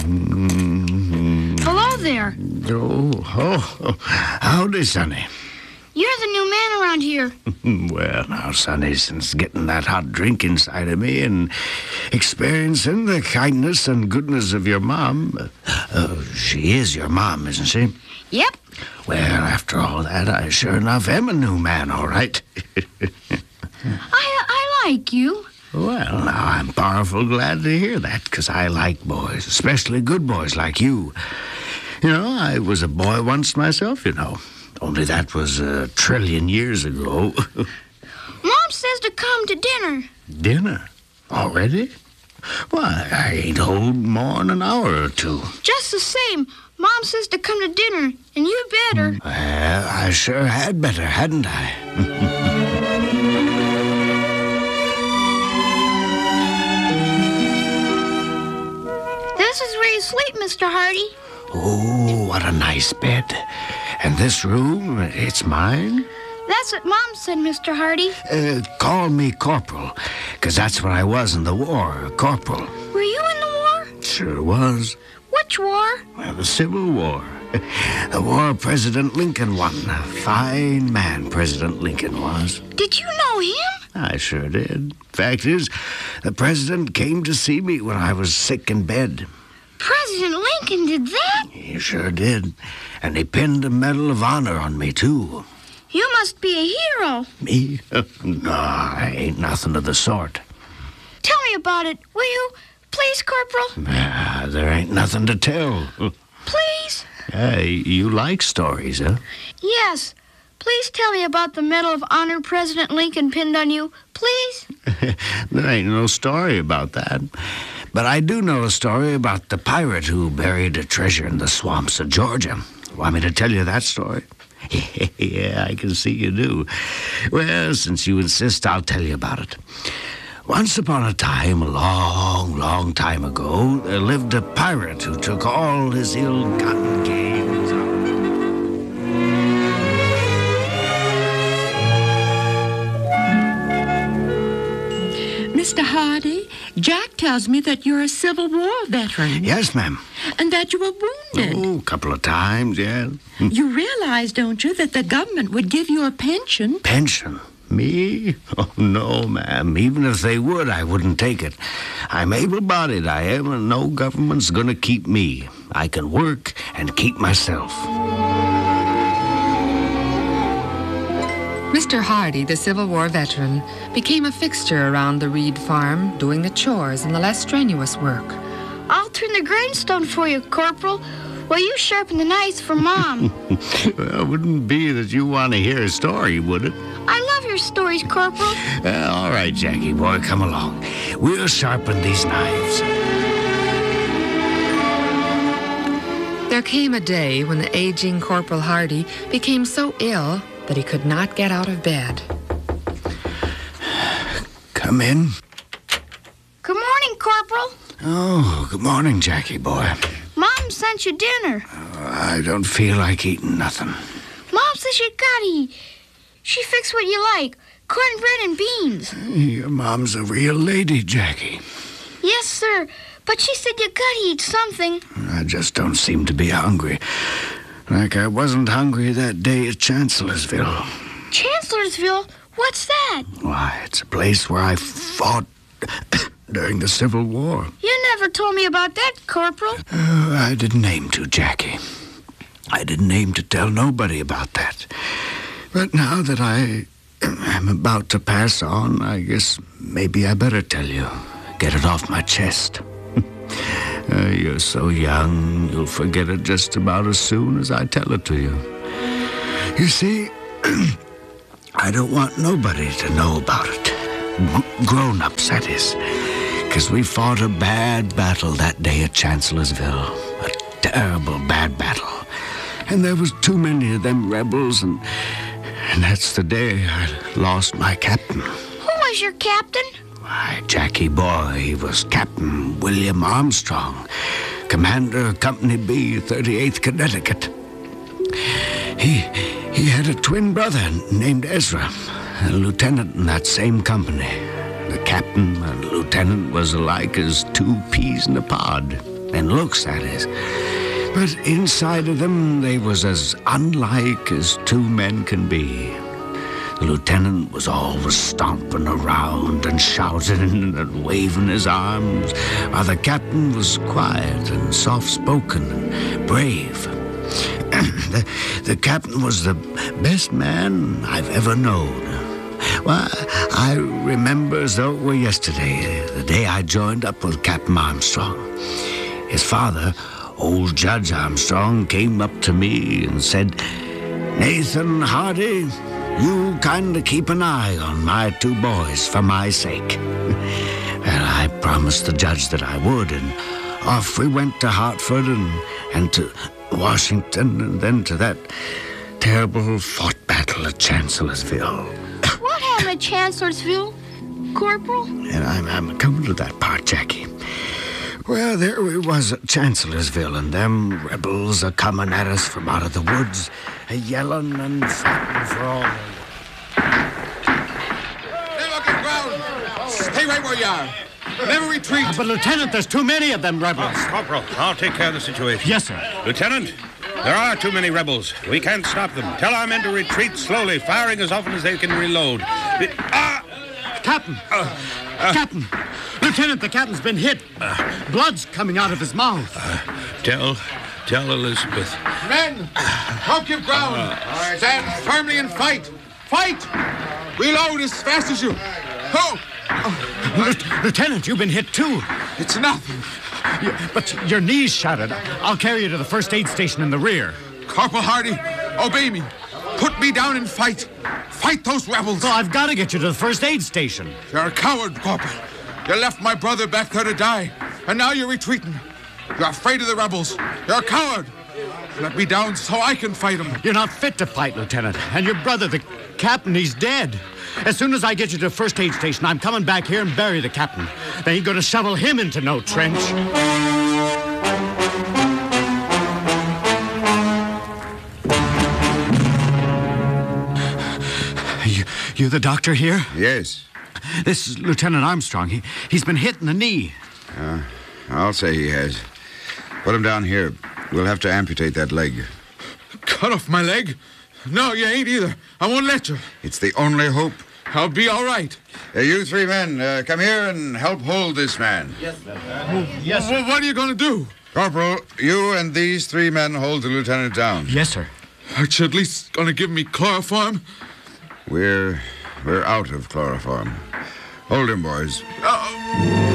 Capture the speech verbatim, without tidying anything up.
Mm-hmm. Hello there. Oh, oh, howdy, Sonny. You're the new man around here. Well, now, Sonny, since getting that hot drink inside of me and experiencing the kindness and goodness of your mom, uh, she is your mom, isn't she? Yep. Well, after all that, I sure enough am a new man, all right. I, I like you. Well, now, I'm powerful glad to hear that, because I like boys, especially good boys like you. You know, I was a boy once myself, you know. Only that was a trillion years ago. Mom says to come to dinner. Dinner? Already? Why, I ain't hold more than an hour or two. Just the same, Mom says to come to dinner, and you better. Well, I sure had better, hadn't I? This is where you sleep, Mister Hardy. Oh, what a nice bed. And this room, it's mine? That's what Mom said, Mister Hardy. Uh, call me Corporal, because that's what I was in the war, Corporal. Were you in the war? Sure was. Which war? Well, the Civil War. The war President Lincoln won. A fine man President Lincoln was. Did you know him? I sure did. Fact is, the president came to see me when I was sick in bed. President Lincoln did that? He sure did. And he pinned a Medal of Honor on me, too. You must be a hero. Me? No, I ain't nothing of the sort. Tell me about it, will you? Please, Corporal? Ah, there ain't nothing to tell. Please? Hey, you like stories, huh? Yes. Please tell me about the Medal of Honor President Lincoln pinned on you. Please? There ain't no story about that. But I do know a story about the pirate who buried a treasure in the swamps of Georgia. Want me to tell you that story? Yeah, I can see you do. Well, since you insist, I'll tell you about it. Once upon a time, a long, long time ago, there lived a pirate who took all his ill-gotten gains. Mister Hardy, Jack tells me that you're a Civil War veteran. Yes, ma'am. And that you were wounded. Oh, a couple of times, yeah. You realize, don't you, that the government would give you a pension? Pension? Me? Oh, no, ma'am. Even if they would, I wouldn't take it. I'm able-bodied, I am, and no government's gonna keep me. I can work and keep myself. Mister Hardy, the Civil War veteran, became a fixture around the Reed farm, doing the chores and the less strenuous work. I'll turn the grindstone for you, Corporal, while you sharpen the knives for Mom. Well, it wouldn't be that you want to hear a story, would it? I love your stories, Corporal. Uh, all right, Jackie boy, come along. We'll sharpen these knives. There came a day when the aging Corporal Hardy became so ill that he could not get out of bed. Come in. Good morning, Corporal. Oh, good morning, Jackie boy. Mom sent you dinner. Uh, I don't feel like eating nothing. Mom says you gotta eat. She fixed what you like, cornbread and beans. Your mom's a real lady, Jackie. Yes, sir, but she said you gotta eat something. I just don't seem to be hungry. Like I wasn't hungry that day at Chancellorsville. Chancellorsville? What's that? Why, it's a place where I fought during the Civil War. You never told me about that, Corporal. Uh, I didn't aim to, Jackie. I didn't aim to tell nobody about that. But now that I am about to pass on, I guess maybe I better tell you. Get it off my chest. Uh, you're so young, you'll forget it just about as soon as I tell it to you. You see, I don't want nobody to know about it. G- grown-ups, that is. Because we fought a bad battle that day at Chancellorsville. A terrible bad battle. And there was too many of them rebels, and, and that's the day I lost my captain. Who was your captain? Why, Jackie boy, he was Captain William Armstrong, commander of Company B, thirty-eighth Connecticut. He he had a twin brother named Ezra, a lieutenant in that same company. The captain and lieutenant was alike as two peas in a pod. In looks, that is. But inside of them, they was as unlike as two men can be. The lieutenant was always stomping around and shouting and waving his arms, while the captain was quiet and soft-spoken and brave. the, the captain was the best man I've ever known. Well, I remember as though it were yesterday, the day I joined up with Captain Armstrong. His father, old Judge Armstrong, came up to me and said, "Nathan Hardy, you kind of keep an eye on my two boys for my sake." And I promised the judge that I would, and off we went to Hartford and, and to Washington, and then to that terrible fought battle at Chancellorsville. What happened at Chancellorsville, Corporal? And I'm, I'm coming to that part, Jackie. Well, there we was at Chancellorsville, and them rebels a coming at us from out of the woods, a yelling and fighting for all. Never get ground. Stay right where you are. Never retreat. Uh, but, Lieutenant, there's too many of them rebels. Oh, Corporal, I'll take care of the situation. Yes, sir. Lieutenant, there are too many rebels. We can't stop them. Tell our men to retreat slowly, firing as often as they can reload. The, ah! Captain! Uh, uh, Captain! Lieutenant, the captain's been hit. Uh, blood's coming out of his mouth. Uh, tell, tell Elizabeth. Men, don't give ground. Uh, Stand firmly and fight. Fight! Reload as fast as you. Ho! Uh, Lieutenant, you've been hit too. It's nothing. You, but your knee's shattered. I'll carry you to the first aid station in the rear. Corporal Hardy, obey me. Put me down and fight. Fight those rebels. Well, I've got to get you to the first aid station. You're a coward, Corporal. You left my brother back there to die, and now you're retreating. You're afraid of the rebels. You're a coward. Let me down so I can fight them. You're not fit to fight, Lieutenant. And your brother, the captain, he's dead. As soon as I get you to the first aid station, I'm coming back here and bury the captain. They ain't going to shovel him into no trench. You, you the doctor here? Yes. This is Lieutenant Armstrong. He, he's been hit in the knee. Uh, I'll say he has. Put him down here. We'll have to amputate that leg. Cut off my leg? No, you ain't either. I won't let you. It's the only hope. I'll be all right. Uh, you three men, uh, come here and help hold this man. Yes, sir. Oh, yes, sir. Well, what are you going to do? Corporal, you and these three men hold the lieutenant down. Yes, sir. Aren't you at least going to give me chloroform? We're... we're out of chloroform. Hold him, boys. Uh,